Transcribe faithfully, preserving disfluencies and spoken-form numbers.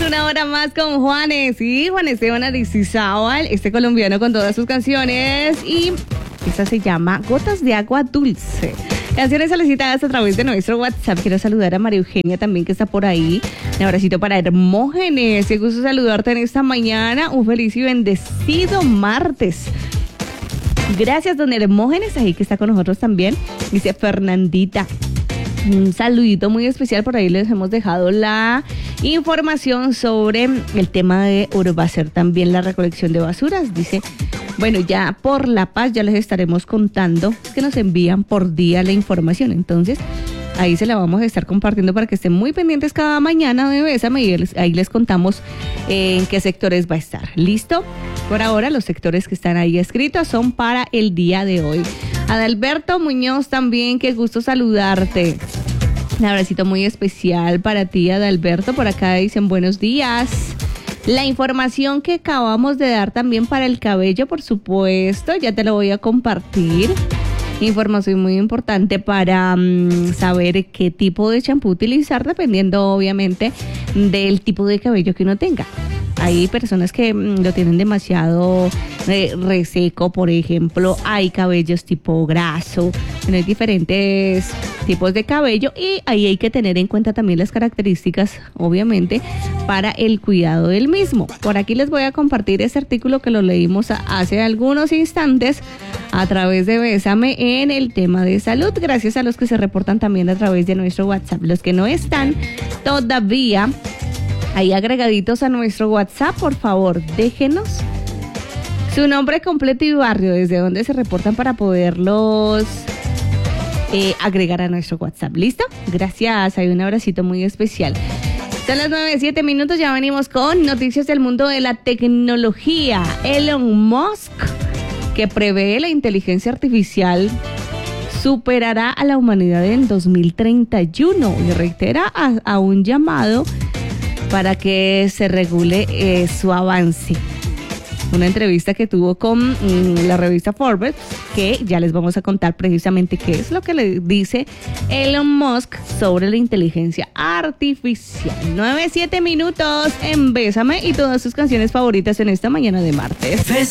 una hora más con Juanes y Juan Esteban Aristizábal, este colombiano con todas sus canciones, y esta se llama Gotas de Agua Dulce. Canciones solicitadas a través de nuestro WhatsApp. Quiero saludar a María Eugenia también, que está por ahí. Un abracito para Hermógenes. Qué gusto saludarte en esta mañana. Un feliz y bendecido martes. Gracias, don Hermógenes, ahí que está con nosotros también. Dice Fernandita. Un saludito muy especial, por ahí les hemos dejado la información sobre el tema de Urbacer, también la recolección de basuras. Dice, bueno, ya por La Paz ya les estaremos contando, es que nos envían por día la información, entonces ahí se la vamos a estar compartiendo para que estén muy pendientes cada mañana de Bésame y ahí les contamos en qué sectores va a estar. ¿Listo? Por ahora los sectores que están ahí escritos son para el día de hoy. Adalberto Muñoz también, qué gusto saludarte. Un abracito muy especial para ti, Adalberto. Por acá dicen buenos días. La información que acabamos de dar también para el cabello, por supuesto, ya te lo voy a compartir. Información muy importante para um, saber qué tipo de champú utilizar, dependiendo obviamente del tipo de cabello que uno tenga. Hay personas que mm, lo tienen demasiado eh, reseco, por ejemplo. Hay cabellos tipo graso. Bueno, hay diferentes tipos de cabello y ahí hay que tener en cuenta también las características, obviamente, para el cuidado del mismo. Por aquí les voy a compartir este artículo que lo leímos hace algunos instantes a través de Bésame en el tema de salud. Gracias a los que se reportan también a través de nuestro WhatsApp. Los que no están todavía ahí agregaditos a nuestro WhatsApp, por favor, déjenos su nombre completo y barrio, desde donde se reportan para poderlos eh, agregar a nuestro WhatsApp. ¿Listo? Gracias, hay un abracito muy especial. Son las nueve, siete minutos, ya venimos con noticias del mundo de la tecnología. Elon Musk, que prevé la inteligencia artificial superará a la humanidad en dos mil treinta y uno y reitera a, a un llamado para que se regule eh, su avance. Una entrevista que tuvo con mm, la revista Forbes, que ya les vamos a contar precisamente qué es lo que le dice Elon Musk sobre la inteligencia artificial. nueve, siete minutos en Bésame y todas sus canciones favoritas en esta mañana de martes.